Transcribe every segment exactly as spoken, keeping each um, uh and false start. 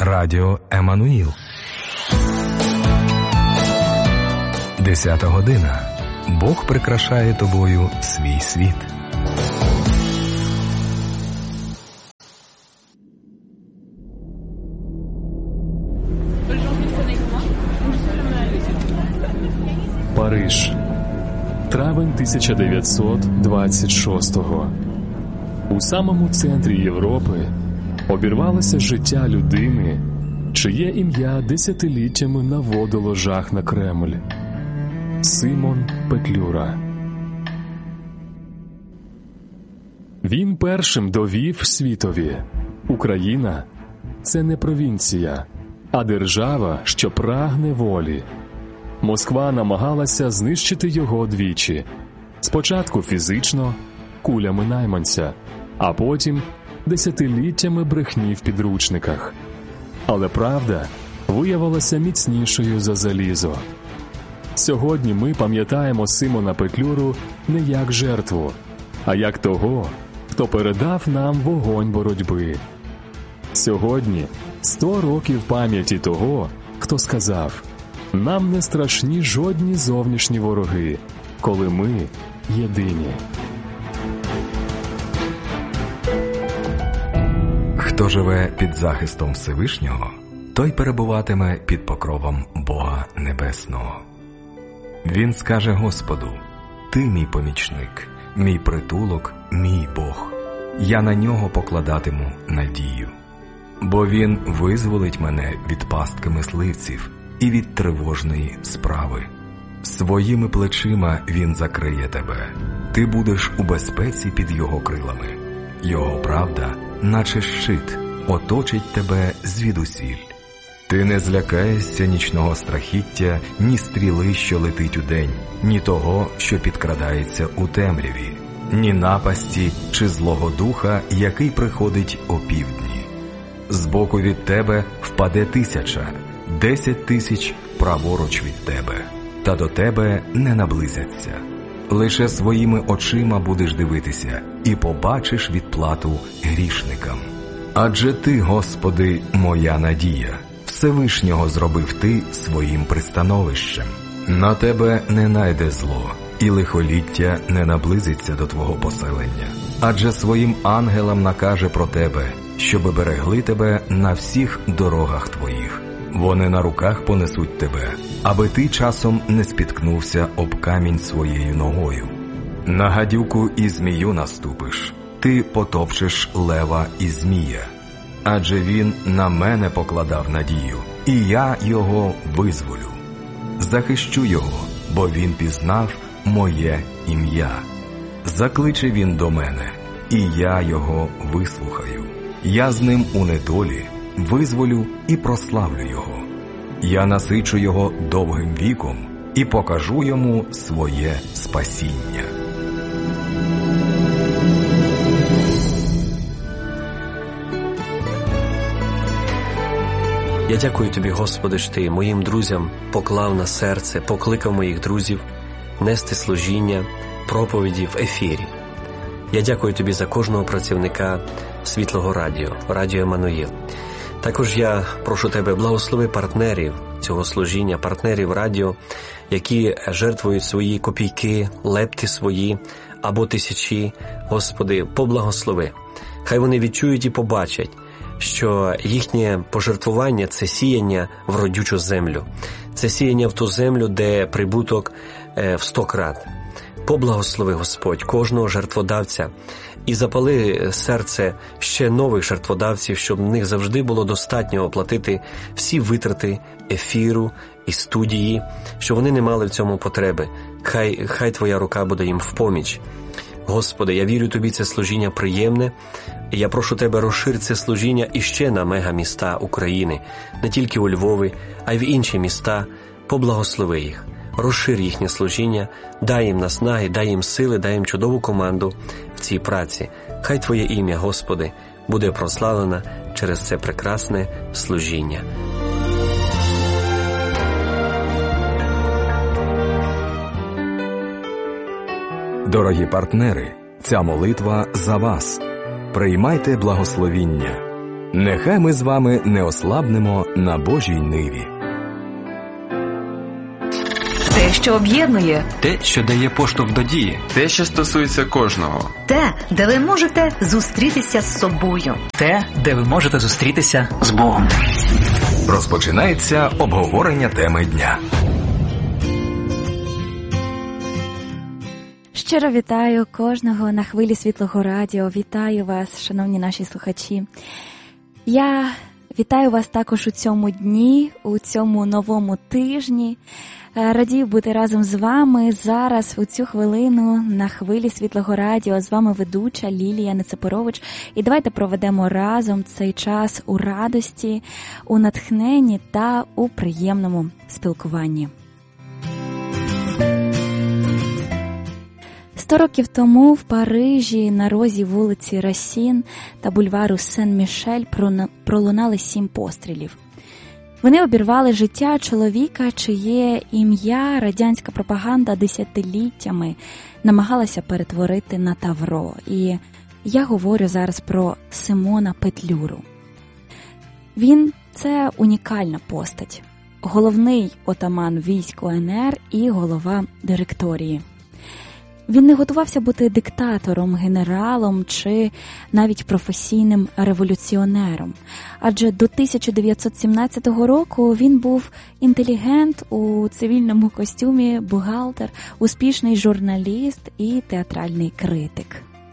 Радіо Еммануїл. Десята година. Бог прикрашає тобою свій світ. Париж. Травень тисяча дев'ятсот двадцять шостого. У самому центрі Європи обірвалося життя людини, чиє ім'я десятиліттями наводило жах на Кремль. Симон Петлюра. Він першим довів світові: Україна – це не провінція, а держава, що прагне волі. Москва намагалася знищити його двічі. Спочатку фізично, кулями найманця, а потім десятиліттями брехні в підручниках. Але правда виявилася міцнішою за залізо. Сьогодні ми пам'ятаємо Симона Петлюру не як жертву, а як того, хто передав нам вогонь боротьби. Сьогодні сто років пам'яті того, хто сказав: «Нам не страшні жодні зовнішні вороги, коли ми єдині». Хто живе під захистом Всевишнього, той перебуватиме під покровом Бога Небесного. Він скаже Господу: «Ти мій помічник, мій притулок, мій Бог. Я на нього покладатиму надію. Бо він визволить мене від пастки мисливців і від тривожної справи. Своїми плечима він закриє тебе. Ти будеш у безпеці під його крилами. Його правда, наче щит, оточить тебе звідусіль. Ти не злякаєшся нічного страхіття, ні стріли, що летить удень, ні того, що підкрадається у темряві, ні напасті чи злого духа, який приходить опівдні. Збоку від тебе впаде тисяча, десять тисяч праворуч від тебе, та до тебе не наблизяться. Лише своїми очима будеш дивитися і побачиш відплату грішникам. Адже ти, Господи, моя надія, Всевишнього зробив ти своїм пристановищем. На тебе не найде зло, і лихоліття не наблизиться до твого поселення. Адже своїм ангелам накаже про тебе, щоби берегли тебе на всіх дорогах твоїх. Вони на руках понесуть тебе, аби ти часом не спіткнувся об камінь своєю ногою. На гадюку і змію наступиш, ти потопчеш лева і змія. Адже він на мене покладав надію, і я його визволю. Захищу його, бо він пізнав моє ім'я. Закличе він до мене, і я його вислухаю. Я з ним у недолі визволю і прославлю його. Я насичу його довгим віком і покажу йому своє спасіння». Я дякую Тобі, Господи, що Ти моїм друзям поклав на серце, покликав моїх друзів нести служіння, проповіді в ефірі. Я дякую Тобі за кожного працівника Світлого Радіо, Радіо Еммануїл. Також я прошу Тебе, благослови партнерів цього служіння, партнерів радіо, які жертвують свої копійки, лепти свої або тисячі. Господи, поблагослови. Хай вони відчують і побачать, що їхнє пожертвування – це сіяння в родючу землю. Це сіяння в ту землю, де прибуток в сто крат. Поблагослови, Господь, кожного жертводавця і запали серце ще нових жертводавців, щоб в них завжди було достатньо оплатити всі витрати ефіру і студії, щоб вони не мали в цьому потреби. Хай, хай Твоя рука буде їм в поміч. Господи, я вірю Тобі, це служіння приємне. І я прошу Тебе, розшир це служіння іще на мегаміста України, не тільки у Львові, а й в інші міста. Поблагослови їх, розшир їхнє служіння, дай їм наснаги, дай їм сили, дай їм чудову команду в цій праці. Хай Твоє ім'я, Господи, буде прославлено через це прекрасне служіння. Дорогі партнери, ця молитва за вас. Приймайте благословіння. Нехай ми з вами не ослабнемо на Божій ниві. Те, що об'єднує. Те, що дає поштовх до дії. Те, що стосується кожного. Те, де ви можете зустрітися з собою. Те, де ви можете зустрітися з Богом. Розпочинається обговорення теми дня. Щиро вітаю кожного на хвилі Світлого Радіо. Вітаю вас, шановні наші слухачі. Я вітаю вас також у цьому дні, у цьому новому тижні. Радію бути разом з вами зараз, у цю хвилину, на хвилі Світлого Радіо. З вами ведуча Лілія Нецепорович. І давайте проведемо разом цей час у радості, у натхненні та у приємному спілкуванні. Сто років тому в Парижі на розі вулиці Расін та бульвару Сен-Мішель пролунали сім пострілів. Вони обірвали життя чоловіка, чиє ім'я радянська пропаганда десятиліттями намагалася перетворити на тавро. І я говорю зараз про Симона Петлюру. Він – це унікальна постать, головний отаман військ У Ен Ер і голова директорії. Він не готувався бути диктатором, генералом чи навіть професійним революціонером. Адже до тисяча дев'ятсот сімнадцятого року він був інтелігент у цивільному костюмі, бухгалтер, успішний журналіст і театральний критик.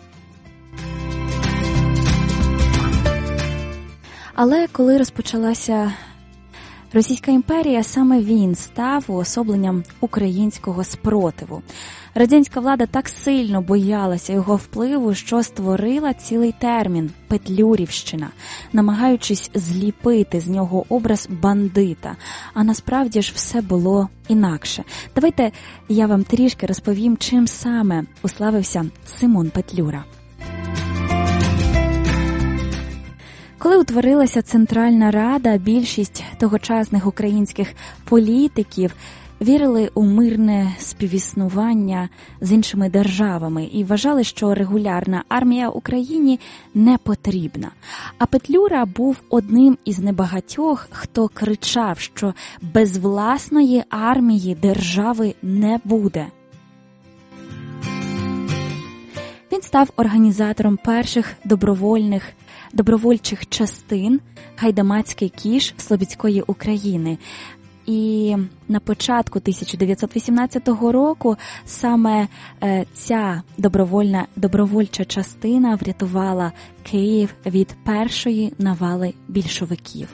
Але коли розпочалася Російська імперія, саме він став уособленням українського спротиву. Радянська влада так сильно боялася його впливу, що створила цілий термін – «Петлюрівщина», намагаючись зліпити з нього образ бандита. А насправді ж все було інакше. Давайте я вам трішки розповім, чим саме уславився Симон Петлюра. Коли утворилася Центральна Рада, більшість тогочасних українських політиків вірили у мирне співіснування з іншими державами і вважали, що регулярна армія Україні не потрібна. А Петлюра був одним із небагатьох, хто кричав, що без власної армії держави не буде. Він став організатором перших добровольних добровольчих частин «Гайдамацький кіш» Слобідської України. І на початку тисяча дев'ятсот вісімнадцятого року саме е, ця добровольна добровольча частина врятувала Київ від першої навали більшовиків.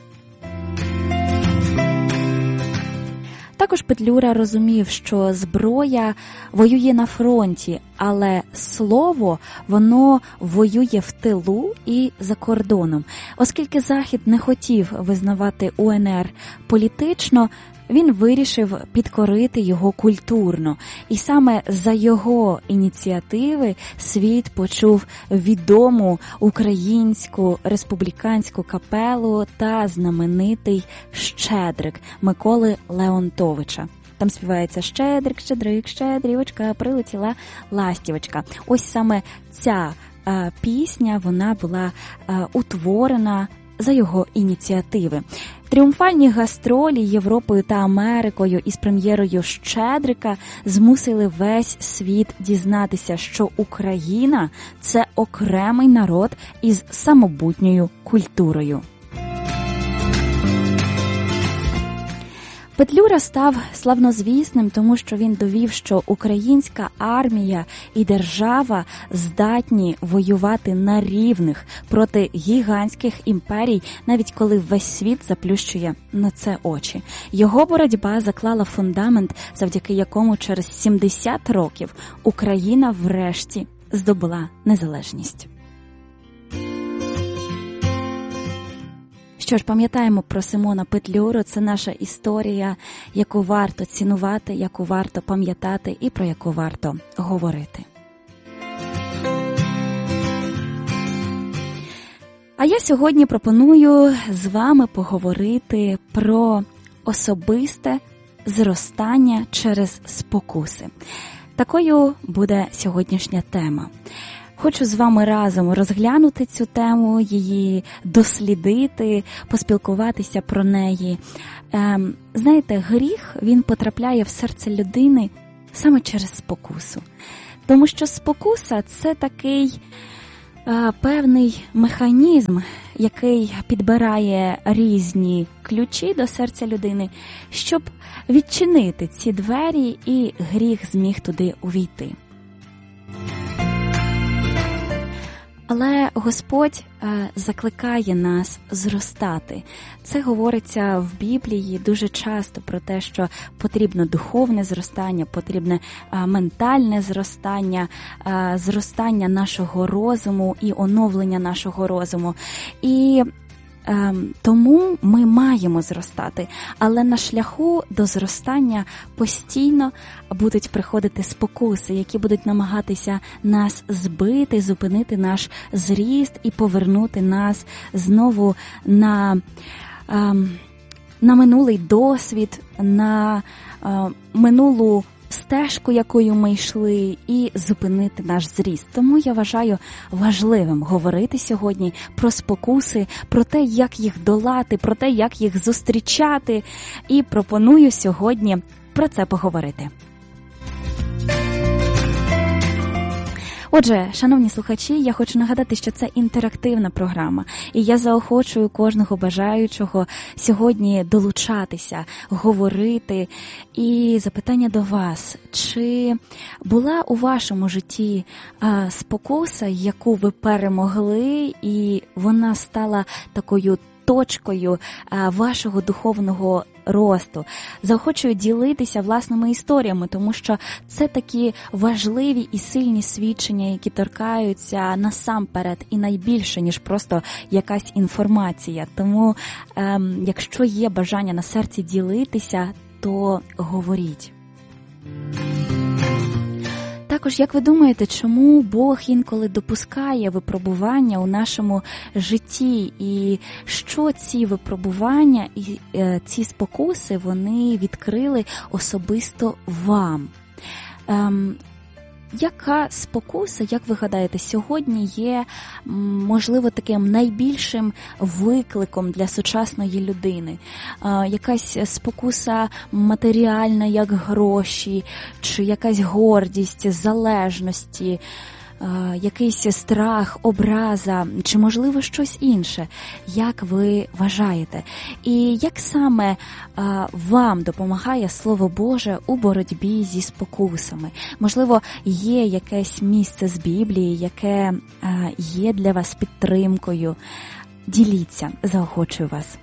Також Петлюра розумів, що зброя воює на фронті, але слово, воно воює в тилу і за кордоном. Оскільки Захід не хотів визнавати У Ен Ер політично, він вирішив підкорити його культурно. І саме за його ініціативи світ почув відому українську республіканську капелу та знаменитий «Щедрик» Миколи Леонтовича. Там співається «Щедрик, щедрик, щедрівочка, прилетіла ластівочка». Ось саме ця е, пісня, вона була е, утворена за його ініціативи. Тріумфальні гастролі Європою та Америкою із прем'єрою «Щедрика» змусили весь світ дізнатися, що Україна – це окремий народ із самобутньою культурою. Петлюра став славнозвісним, тому що він довів, що українська армія і держава здатні воювати на рівних проти гігантських імперій, навіть коли весь світ заплющує на це очі. Його боротьба заклала фундамент, завдяки якому через сімдесят років Україна врешті здобула незалежність. Що ж, пам'ятаємо про Симона Петлюру. Це наша історія, яку варто цінувати, яку варто пам'ятати і про яку варто говорити. А я сьогодні пропоную з вами поговорити про особисте зростання через спокуси. Такою буде сьогоднішня тема. хочу з вами разом розглянути цю тему, її дослідити, поспілкуватися про неї. Ем, знаєте, гріх, він потрапляє в серце людини саме через спокусу. Тому що спокуса – це такий е, певний механізм, який підбирає різні ключі до серця людини, щоб відчинити ці двері і гріх зміг туди увійти. Але Господь е, закликає нас зростати. Це говориться в Біблії дуже часто про те, що потрібно духовне зростання, потрібне е, ментальне зростання, е, зростання нашого розуму і оновлення нашого розуму. І Ем, тому ми маємо зростати, але на шляху до зростання постійно будуть приходити спокуси, які будуть намагатися нас збити, зупинити наш зріст і повернути нас знову на, ем, на минулий досвід, на е, минулу стежку, якою ми йшли, і зупинити наш зріст. Тому я вважаю важливим говорити сьогодні про спокуси, про те, як їх долати, про те, як їх зустрічати, і пропоную сьогодні про це поговорити. Отже, шановні слухачі, я хочу нагадати, що це інтерактивна програма, і я заохочую кожного бажаючого сьогодні долучатися, говорити. І запитання до вас, чи була у вашому житті а, спокуса, яку ви перемогли, і вона стала такою точкою а, вашого духовного росту? Заохочую ділитися власними історіями, тому що це такі важливі і сильні свідчення, які торкаються насамперед і найбільше, ніж просто якась інформація. Тому, ем, якщо є бажання на серці ділитися, то говоріть. Також, як ви думаєте, чому Бог інколи допускає випробування у нашому житті? І що ці випробування і е, ці спокуси, вони відкрили особисто вам? Ем, Яка спокуса, як ви гадаєте, сьогодні є, можливо, таким найбільшим викликом для сучасної людини? Якась спокуса матеріальна, як гроші, чи якась гордість, залежності, якийсь страх, образа, чи, можливо, щось інше? Як ви вважаєте? І як саме а, вам допомагає Слово Боже у боротьбі зі спокусами? Можливо, є якесь місце з Біблії, яке а, є для вас підтримкою? Діліться, заохочую вас.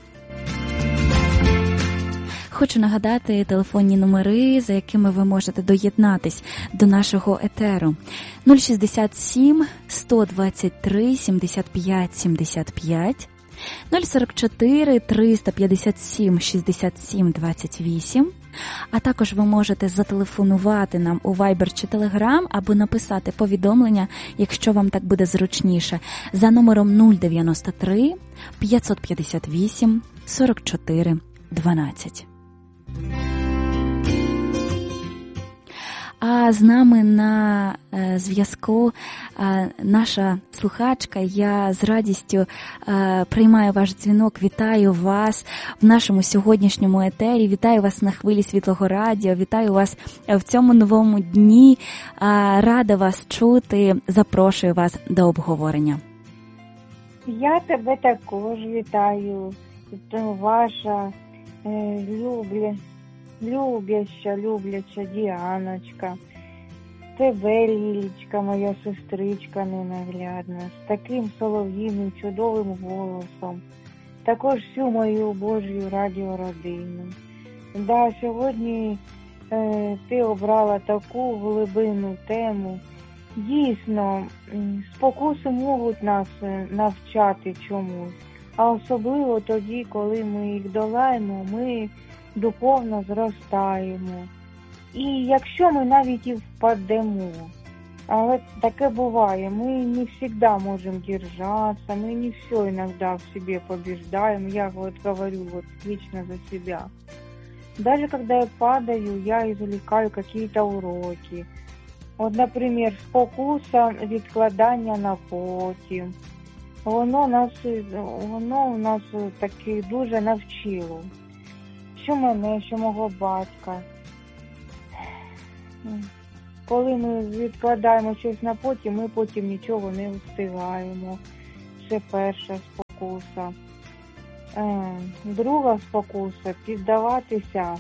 Хочу нагадати телефонні номери, за якими ви можете доєднатись до нашого етеру. нуль шістдесят сім сто двадцять три сімдесят п'ять сімдесят п'ять, нуль сорок чотири триста п'ятдесят сім шістдесят сім двадцять вісім, а також ви можете зателефонувати нам у Viber чи Telegram або написати повідомлення, якщо вам так буде зручніше, за номером нуль дев'яносто три п'ятсот п'ятдесят вісім сорок чотири дванадцять. А з нами на е, зв'язку е, наша слухачка. Я з радістю е, приймаю ваш дзвінок. Вітаю вас в нашому сьогоднішньому етері. Вітаю вас на хвилі Світлого Радіо. Вітаю вас в цьому новому дні. Е, рада вас чути. Запрошую вас до обговорення. Я тебе також вітаю. Ваша е, любля. Любяща, любляча Діаночка, тебе, Лілічка, моя сестричка ненаглядна, з таким солов'їним чудовим голосом, також всю мою Божю радіородину. Да, сьогодні е, ти обрала таку глибинну тему. Дійсно, спокуси можуть нас навчати чомусь, а особливо тоді, коли ми їх долаємо, ми духовно зростаємо. І якщо ми навіть і впадемо, але таке буває, мы не всегда можем держаться, мы не все иногда в себе побеждаем, я вот говорю вот лично за себя. Даже когда я падаю, я извлекаю какие-то уроки. От, наприклад, спокуса відкладання на потім. Воно нас, воно нас таки дуже навчило. Що мене, що мого батька. Коли ми відкладаємо щось на потім, ми потім нічого не встигаємо. Це перша спокуса. Друга спокуса – піддаватися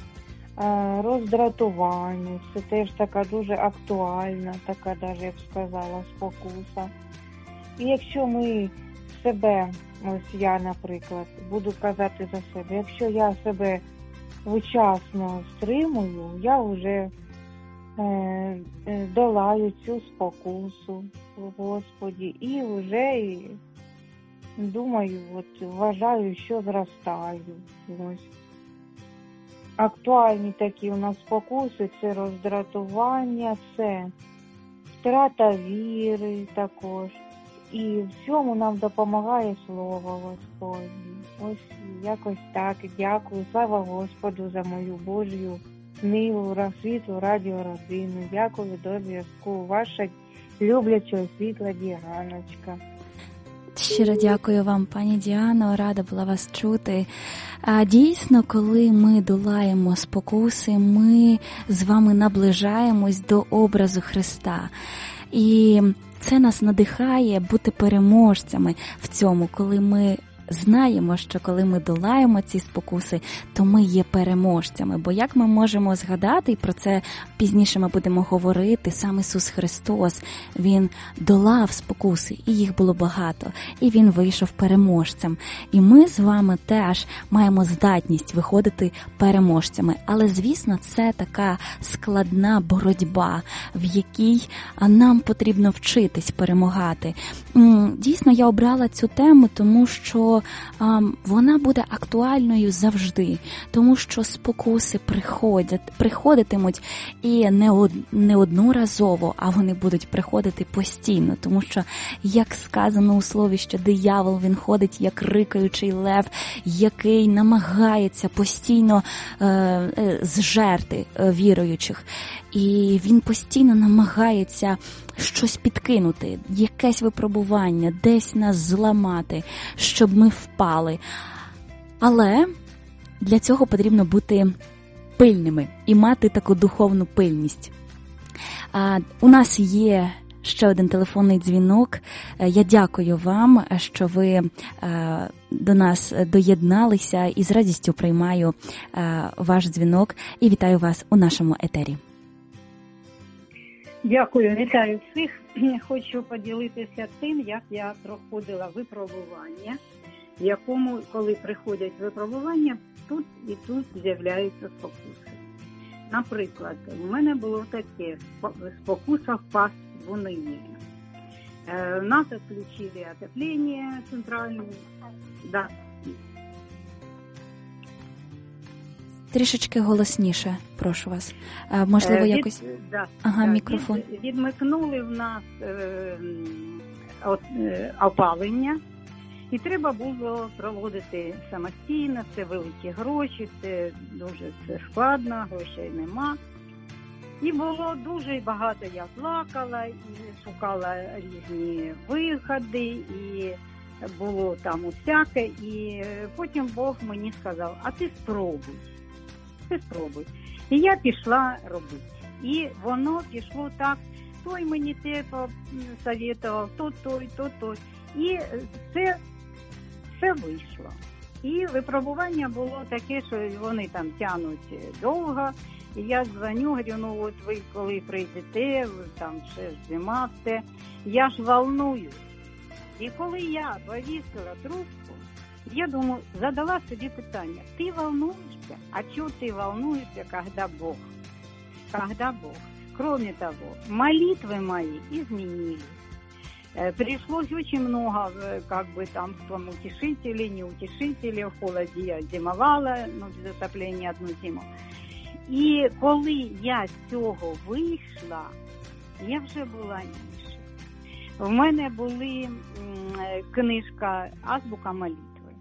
роздратуванню. Це теж така дуже актуальна, така, навіть, я б сказала, спокуса. І якщо ми себе, ось я, наприклад, буду казати за себе, якщо я себе вчасно стримую, я вже е, е, долаю цю спокусу в Господі і вже і, думаю, от, вважаю, що зростаю. Ось. Актуальні такі у нас спокуси – це роздратування, це втрата віри також. І в цьому нам допомагає Слово Господнє. Ось якось так. Дякую. Слава Господу за мою Божю милу, світлу радіородину. Дякую, до зв'язку. Ваша любляча світла Діаночка. Щиро дякую вам, пані Діано, рада була вас чути. А дійсно, коли ми долаємо спокуси, ми з вами наближаємось до образу Христа. І це нас надихає бути переможцями в цьому, коли ми знаємо, що коли ми долаємо ці спокуси, то ми є переможцями. Бо як ми можемо згадати, і про це пізніше ми будемо говорити, сам Ісус Христос, Він долав спокуси, і їх було багато, і Він вийшов переможцем. І ми з вами теж маємо здатність виходити переможцями. Але, звісно, це така складна боротьба, в якій нам потрібно вчитись перемагати. Дійсно, я обрала цю тему, тому що вона буде актуальною завжди, тому що спокуси приходять, приходитимуть і не, од, не одноразово, а вони будуть приходити постійно, тому що, як сказано у слові, що диявол, він ходить як рикаючий лев, який намагається постійно е, е, зжерти е, віруючих. І він постійно намагається щось підкинути, якесь випробування, десь нас зламати, щоб ми впали. Але для цього потрібно бути пильними і мати таку духовну пильність. А, у нас є ще один телефонний дзвінок. Я дякую вам, що ви а, до нас доєдналися, і з радістю приймаю а, ваш дзвінок і вітаю вас у нашому етері. Дякую, вітаю всіх. Хочу поділитися тим, як я проходила випробування, в якому, коли приходять випробування, тут і тут з'являються спокуси. Наприклад, у мене було таке спокуса впасть в уныние. Е, нас відключили отоплення центральне. Да. Трішечки голосніше, прошу вас. А, можливо, від, якось... Да, ага, да, мікрофон. Від, відмикнули в нас е, от, е, опалення, і треба було проводити самостійно, це великі гроші, це дуже це складно, грошей нема. І було дуже багато, я плакала, і шукала різні виходи, і було там усяке, і потім Бог мені сказав, а ти спробуй. Ти спробуй. І я пішла робити. І воно пішло так, той мені те посоветував, то той, то той. І це все вийшло. І випробування було таке, що вони там тягнуть довго. І я дзвоню, говорю, ну от ви коли прийдете, там ще ж зима, все. Я ж волнуюсь. І коли я повісила трубку, я думаю, задала собі питання, ти волнуєшься? А чого ти волнуєшься, когда Бог? Когда Бог? Кроме того, молитвы мои изменились. Пришлось очень много, как бы там, там утешителей, неутешителей, в холоді я зимувала, ну, без отоплення одну зиму. І коли я з цього вийшла, я вже була інша. В мене була книжка «Азбука молитви».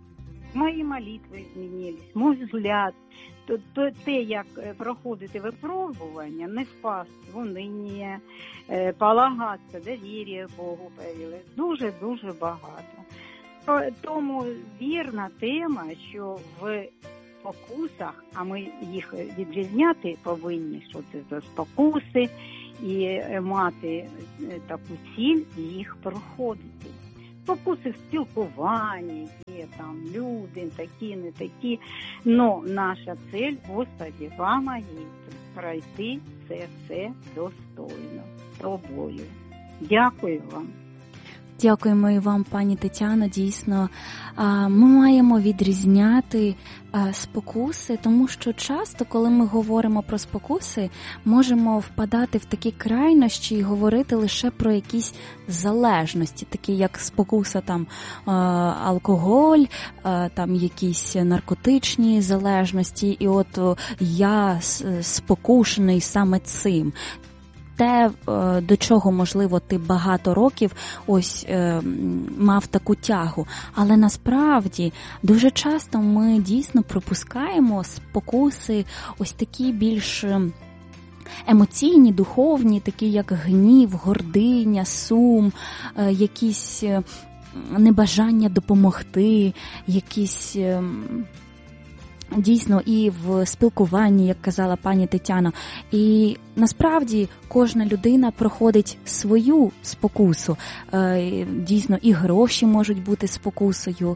мої молитви змінились, мой взгляд, то, то, те, як проходити випробування, не впасти в уныние, полагатися, довір'я Богу появилось, дуже-дуже багато. Тому вірна тема, що в спокусах, а ми їх відрізняти повинні, що це за спокуси, і мати таку ціль їх проходити. Спокуси в спілкуванні, є там люди, такі, не такі. Но наша цель, Господи, вам моїй, пройти це все достойно, тобою. Дякую вам. Дякуємо і вам, пані Тетяно. Дійсно, ми маємо відрізняти спокуси, тому що часто, коли ми говоримо про спокуси, можемо впадати в такі крайнощі і говорити лише про якісь залежності, такі як спокуса, там, алкоголь, там якісь наркотичні залежності, і от я спокушений саме цим. Те, до чого, можливо, ти багато років ось е, мав таку тягу. Але насправді дуже часто ми дійсно пропускаємо спокуси ось такі більш емоційні, духовні, такі як гнів, гординя, сум, е, якісь небажання допомогти, якісь... Е, Дійсно, і в спілкуванні, як казала пані Тетяна. І насправді кожна людина проходить свою спокусу. Дійсно, і гроші можуть бути спокусою.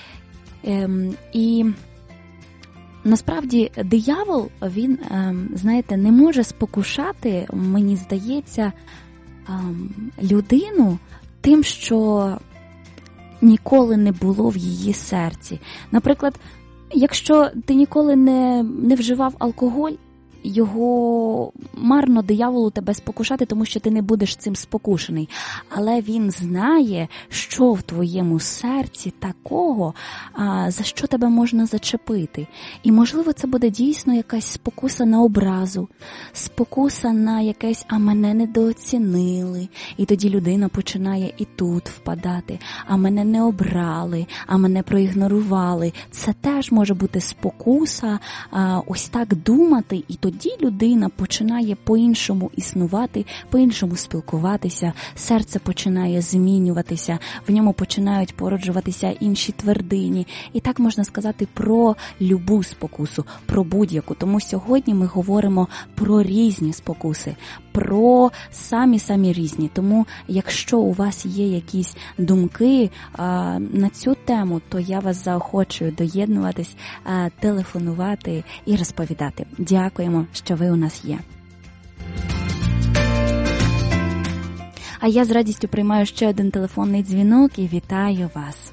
І насправді диявол, він, знаєте, не може спокушати, мені здається, людину тим, що ніколи не було в її серці. Наприклад, якщо ти ніколи не, не вживав алкоголь, його марно дияволу тебе спокушати, тому що ти не будеш цим спокушений. Але він знає, що в твоєму серці такого, а, за що тебе можна зачепити. І, можливо, це буде дійсно якась спокуса на образу, спокуса на якесь «а мене недооцінили». І тоді людина починає і тут впадати. «А мене не обрали», «а мене проігнорували». Це теж може бути спокуса, а, ось так думати, і тоді людина починає по-іншому існувати, по-іншому спілкуватися, серце починає змінюватися, в ньому починають породжуватися інші твердині. І так можна сказати про любу спокусу, про будь-яку. Тому сьогодні ми говоримо про різні спокуси, про самі-самі різні. Тому якщо у вас є якісь думки а, на цю тему, то я вас заохочую доєднуватись, а, телефонувати і розповідати. Дякуємо, що ви у нас є. А я з радістю приймаю ще один телефонний дзвінок і вітаю вас.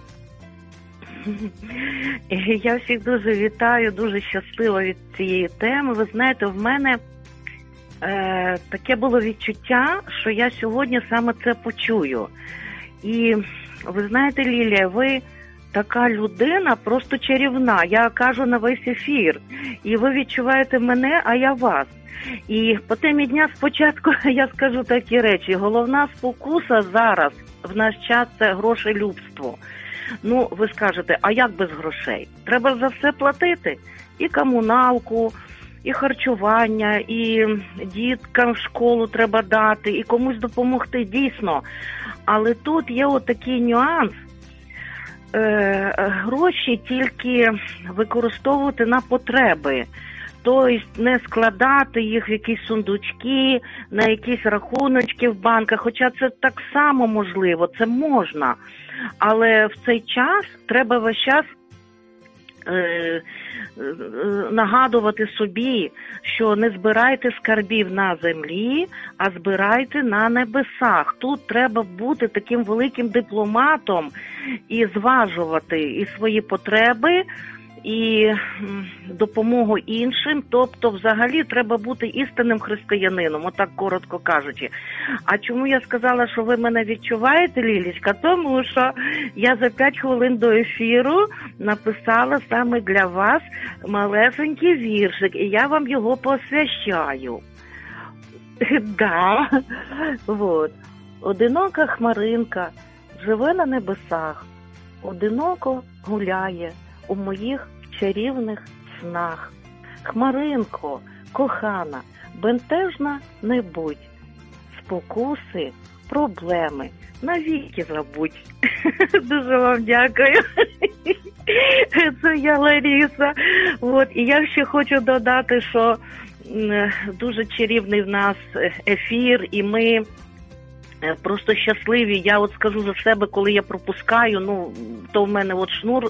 Я всіх дуже вітаю, дуже щаслива від цієї теми. Ви знаєте, в мене е, таке було відчуття, що я сьогодні саме це почую. І ви знаєте, Лілія, ви така людина просто чарівна. Я кажу на весь ефір. І ви відчуваєте мене, а я вас. І по темі дня спочатку я скажу такі речі. Головна спокуса зараз в наш час – це грошелюбство. Ну, ви скажете, а як без грошей? Треба за все платити. І комуналку, і харчування, і діткам в школу треба дати, і комусь допомогти, дійсно. Але тут є отакий нюанс. Е, гроші тільки використовувати на потреби. Тобто не складати їх в якісь сундучки, на якісь рахуночки в банках, хоча це так само можливо, це можна. Але в цей час треба весь час е, е, нагадувати собі, що не збирайте скарбів на землі, а збирайте на небесах. Тут треба бути таким великим дипломатом і зважувати і свої потреби, і допомогу іншим, тобто взагалі треба бути істинним християнином, отак коротко кажучи. А чому я сказала, що ви мене відчуваєте, Лілічка? Тому що я за п'ять хвилин до ефіру написала саме для вас малесенький віршик, і я вам його посвящаю. Да. Вот. Одинока хмаринка живе на небесах, одиноко гуляє у моїх чарівних снах. Хмаринко, кохана, бентежна не будь, спокуси, проблеми навіки забудь. Дуже вам дякую. Це я, Лариса. От. І я ще хочу додати, що дуже чарівний в нас ефір, і ми просто щасливі. Я от скажу за себе, коли я пропускаю, ну, то в мене от шнур